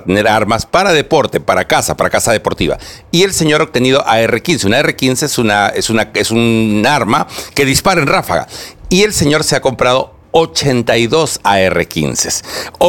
tener armas para deporte, para caza deportiva. Y el señor ha obtenido AR-15. Una AR-15 es un arma que dispara en ráfaga. Y el señor se ha comprado 82 AR-15.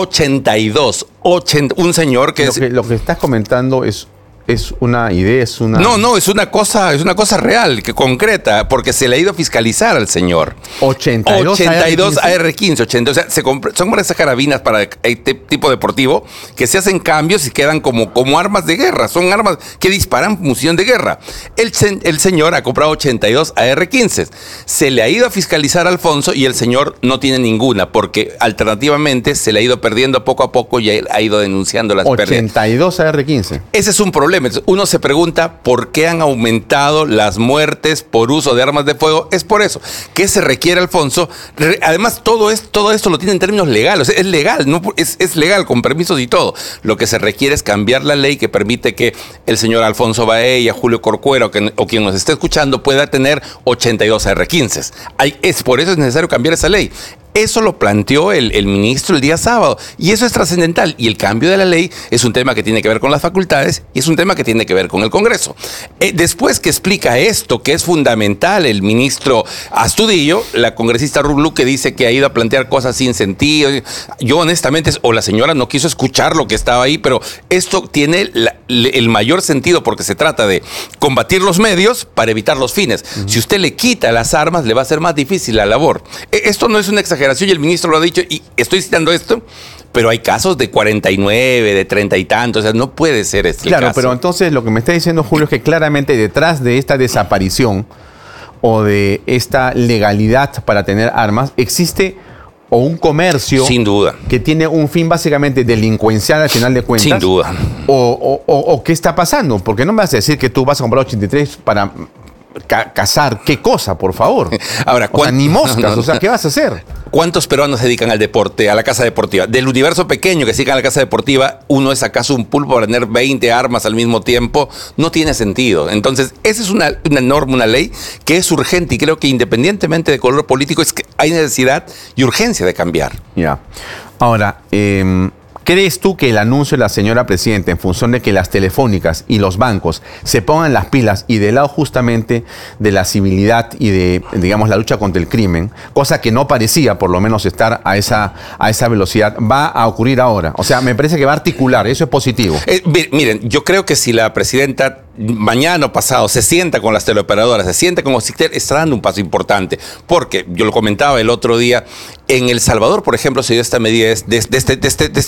82. Un señor que Lo que estás comentando es una idea, es una... No, es una cosa real, que concreta, porque se le ha ido a fiscalizar al señor. 82 AR-15, o sea, son esas carabinas para este tipo deportivo que se hacen cambios y quedan como armas de guerra, son armas que disparan munición de guerra. El señor ha comprado 82 AR-15. Se le ha ido a fiscalizar a Alfonso y el señor no tiene ninguna, porque alternativamente se le ha ido perdiendo poco a poco y ha ido denunciando las pérdidas. 82 AR-15. Ese es un problema. Uno se pregunta por qué han aumentado las muertes por uso de armas de fuego. Es por eso. ¿Qué se requiere, Alfonso? Además, todo esto lo tiene en términos legales. O sea, es legal, ¿no? Es legal, con permisos y todo. Lo que se requiere es cambiar la ley que permite que el señor Alfonso Baella, Julio Corcuera o quien nos esté escuchando pueda tener 82 AR-15. Por eso es necesario cambiar esa ley. Eso lo planteó el ministro el día sábado y eso es trascendental. Y el cambio de la ley es un tema que tiene que ver con las facultades y es un tema que tiene que ver con el Congreso. Después que explica esto, que es fundamental el ministro Astudillo, la congresista Rublu, que dice que ha ido a plantear cosas sin sentido. Yo honestamente, o la señora no quiso escuchar lo que estaba ahí, pero esto tiene el mayor sentido porque se trata de combatir los medios para evitar los fines. Si usted le quita las armas, le va a ser más difícil la labor. Esto no es una exageración y el ministro lo ha dicho y estoy citando esto, pero hay casos de 49, de 30 y tantos, o sea, no puede ser este Claro, caso. pero entonces lo que me está diciendo Julio es que claramente detrás de esta desaparición o de esta legalidad para tener armas existe o un comercio sin duda que tiene un fin básicamente delincuencial al final de cuentas. Sin duda. O ¿qué está pasando? Porque no me vas a decir que tú vas a comprar 83 para cazar. ¿Qué cosa, por favor? Ahora, o sea, ni moscas. O sea, ¿qué vas a hacer? ¿Cuántos peruanos se dedican al deporte, a la casa deportiva? Del universo pequeño que se dedican a la casa deportiva, ¿uno es acaso un pulpo para tener 20 armas al mismo tiempo? No tiene sentido. Entonces, esa es una norma, una ley que es urgente y creo que independientemente de color político es que hay necesidad y urgencia de cambiar. Ya. Ahora, ¿crees tú que el anuncio de la señora presidenta en función de que las telefónicas y los bancos se pongan las pilas y del lado justamente de la civilidad y de, digamos, la lucha contra el crimen, cosa que no parecía por lo menos estar a esa velocidad, va a ocurrir ahora? O sea, me parece que va a articular, eso es positivo. Miren, yo creo que si la presidenta mañana o pasado se sienta con las teleoperadoras, se sienta con Occitel, está dando un paso importante. Porque, yo lo comentaba el otro día, en El Salvador, por ejemplo, se dio esta medida de este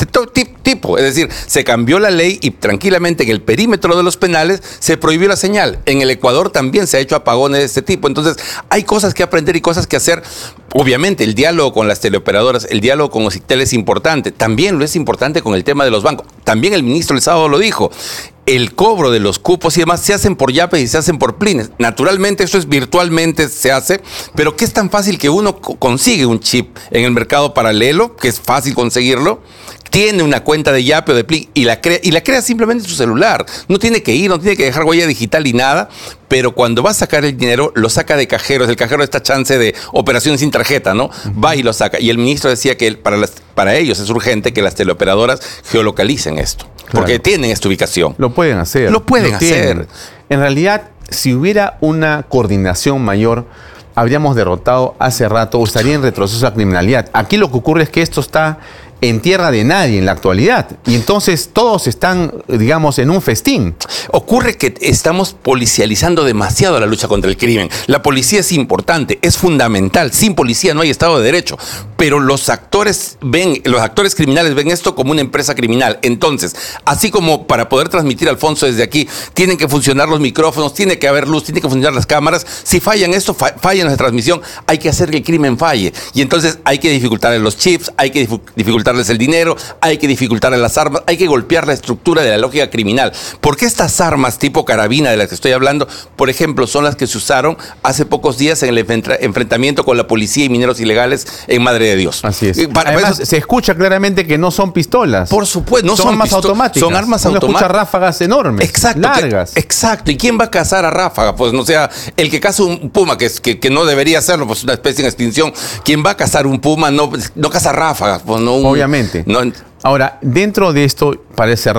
tipo. Es decir, se cambió la ley y tranquilamente en el perímetro de los penales se prohibió la señal. En el Ecuador también se ha hecho apagones de este tipo. Entonces, hay cosas que aprender y cosas que hacer. Obviamente, el diálogo con las teleoperadoras, el diálogo con Occitel es importante. También lo es importante con el tema de los bancos. También el ministro el sábado lo dijo. El cobro de los cupos y demás se hacen por yapes y se hacen por plines. Naturalmente, eso es virtualmente se hace, pero que es tan fácil que uno consigue un chip en el mercado paralelo, que es fácil conseguirlo, tiene una cuenta de yape o de plin y la crea simplemente en su celular. No tiene que ir, no tiene que dejar huella digital ni nada, pero cuando va a sacar el dinero, lo saca de cajeros. El cajero esta chance de operaciones sin tarjeta, ¿no? Va y lo saca. Y el ministro decía que para ellos es urgente que las teleoperadoras geolocalicen esto. Porque tienen esta ubicación. Lo pueden hacer. Lo pueden hacer. En realidad, si hubiera una coordinación mayor, habríamos derrotado hace rato o estaría en retroceso la criminalidad. Aquí lo que ocurre es que esto está en tierra de nadie en la actualidad. Y entonces todos están, digamos, en un festín. Ocurre que estamos policializando demasiado la lucha contra el crimen. La policía es importante, es fundamental. Sin policía no hay Estado de Derecho. Pero los actores criminales ven esto como una empresa criminal. Entonces, así como para poder transmitir, Alfonso, desde aquí, tienen que funcionar los micrófonos, tiene que haber luz, tiene que funcionar las cámaras. Si fallan esto, falla nuestra transmisión, hay que hacer que el crimen falle. Y entonces hay que dificultarle los chips, hay que dificultarles el dinero, hay que dificultarle las armas, hay que golpear la estructura de la lógica criminal. Porque estas armas tipo carabina de las que estoy hablando, por ejemplo, son las que se usaron hace pocos días en el enfrentamiento con la policía y mineros ilegales en Madre de Dios. Así es. Además, se escucha claramente que no son pistolas. Por supuesto, no son armas automáticas. Son armas automáticas. Uno escucha ráfagas enormes, largas. Exacto. ¿Y quién va a cazar a ráfaga? Pues no sea, el que caza un puma, que no debería hacerlo, pues una especie en extinción. ¿Quién va a cazar un puma? No caza ráfagas. Pues no. Obviamente. No. Ahora, dentro de esto, parece